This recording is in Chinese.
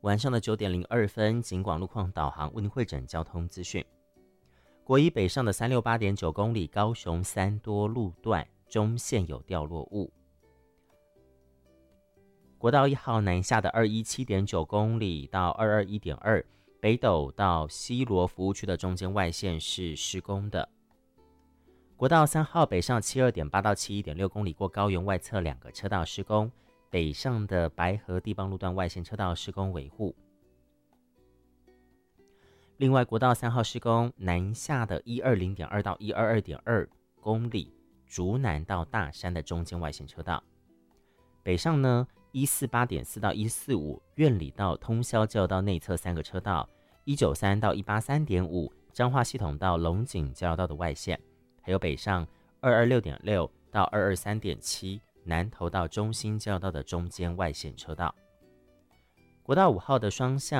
晚上的9:02，警广路况导航为您汇整交通资讯。国一北上的368.9公里，高雄三多路段中线有掉落物。国道1号南下的217.9公里到221.2，北斗到西螺服务区的中间外线是施工的。国道3号北上72.8到71.6公里，过高原外侧2个车道施工，北上的白河地邦路段外线车道施工维护。另外，国道3号施工南下的120.2到122.2公里，竹南到大山的中间外线车道。北上呢148.4到145苑里到通霄交流道内侧3个车道，193到183.5彰化系统到龙井交流道的外线，还有北上226.6到223.7南投到中心交流道的中间外线车道。国道5号的双向